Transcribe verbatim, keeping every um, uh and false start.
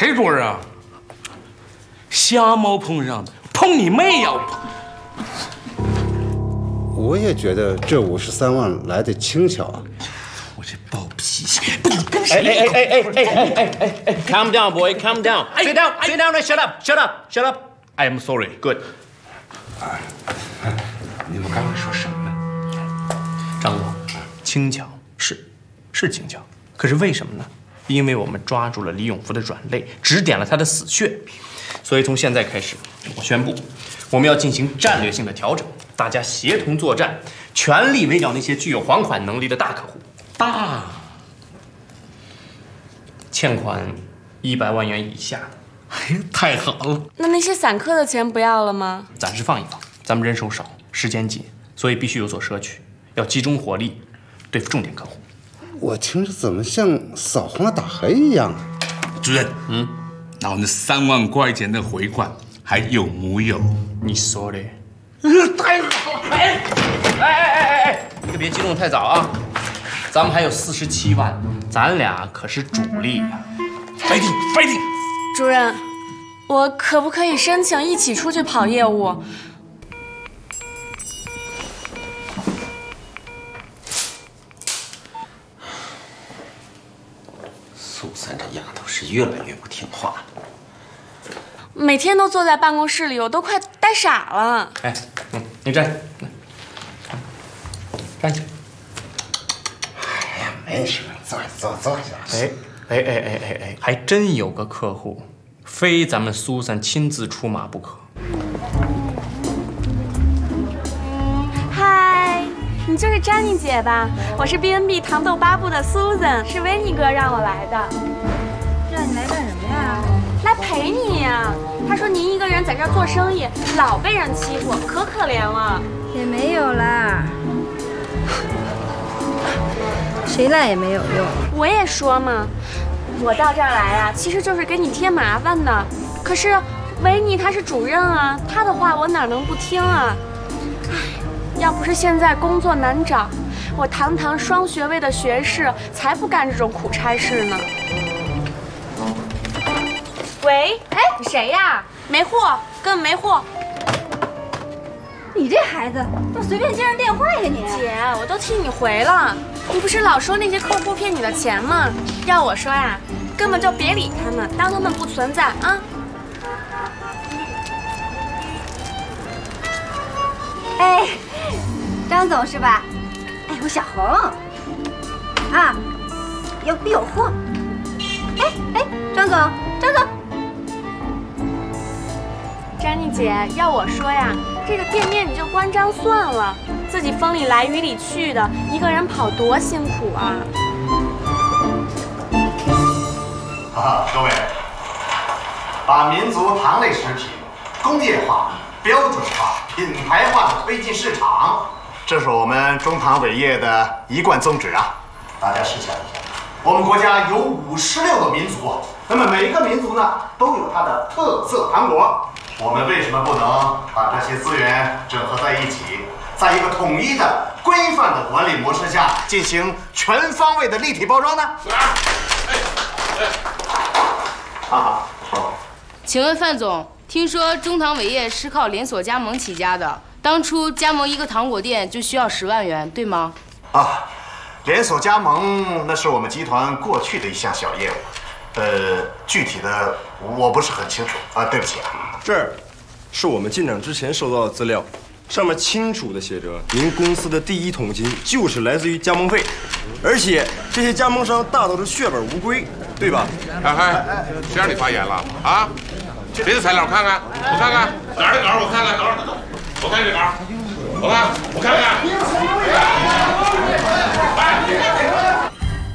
裴主任啊，瞎猫碰上的，碰你妹呀！ 我也觉得这五十三万来的轻巧啊。 我这暴脾气，不你跟哎谁？ 哎哎哎哎哎哎哎哎 ！Calm down, boy. Calm down. Sit down. Sit down. Shut up. Shut up. Shut up. I am sorry. Good. 你们刚才说什么？ 张总，轻巧是是轻巧，可是为什么呢？因为我们抓住了李永福的软肋，指点了他的死穴，所以从现在开始，我宣布，我们要进行战略性的调整，大家协同作战，全力围剿那些具有还款能力的大客户。大欠款一百万元以下的， 哎呀，太好了！ 那那些散客的钱不要了吗？ 暂时放一放，咱们人手少，时间紧，所以必须有所摄取，要集中火力对付重点客户。 我听着怎么像扫黄打黑一样啊？ 主任，嗯，那我那三万块钱的回款还有木有？ 你说的？ 太好了！ 哎哎哎哎哎哎，你可别激动太早啊！咱们还有四十七万，咱俩可是主力呀、啊、 ！fighting fighting！ 主任，我可不可以申请一起出去跑业务？ 苏三这丫头是越来越不听话了。 每天都坐在办公室里，我都快呆傻了。 哎，嗯，你站，站起来。 哎呀，没事，坐坐坐下。 哎哎哎哎哎哎，还真有个客户，非咱们苏三亲自出马不可。 嗨，你就是詹妮姐吧？我是 B N B 糖豆八部的 Susan， 是维尼哥让我来的。 让你来干什么呀？ 来陪你呀。他说您一个人在这儿做生意，老被人欺负，可可怜了。 也没有啦，谁来也没有用。 我也说嘛，我到这儿来啊，其实就是给你添麻烦的。可是维尼他是主任啊，他的话我哪能不听啊？唉，要不是现在工作难找，我堂堂双学位的学士才不干这种苦差事呢。喂，哎，谁呀？没货，根本没货。 你这孩子，要随便接人电话呀你！ 姐，我都替你回了。你不是老说那些客户骗你的钱吗？要我说呀，根本就别理他们，当他们不存在啊。 哎，张总是吧？哎，我小红啊，有必有货。哎哎，张总，张总。 詹妮姐，要我说呀，这个店面你就关张算了，自己风里来雨里去的，一个人跑多辛苦啊！ 啊，各位，把民族糖类食品工业化、标准化、品牌化的推进市场，这是我们中糖伟业的一贯宗旨啊！大家试想一下，我们国家有五十六个民族，那么每个民族呢都有它的特色糖果。我们为什么不能把这些资源整合在一起，在一个统一的、规范的管理模式下，进行全方位的立体包装呢？好好说。 请问范总，听说中糖伟业是靠连锁加盟起家的，当初加盟一个糖果店就需要十万元，对吗？ 啊，连锁加盟那是我们集团过去的一项小业务。呃，具体的我不是很清楚啊，对不起啊。 这儿是我们进场之前收到的资料，上面清楚的写着，您公司的第一桶金就是来自于加盟费，而且这些加盟商大都是血本无归，对吧？ 哎哎，谁让你发言了啊？别的材料看看，我看看哪儿的稿，我看看稿，我看这稿，我看我看看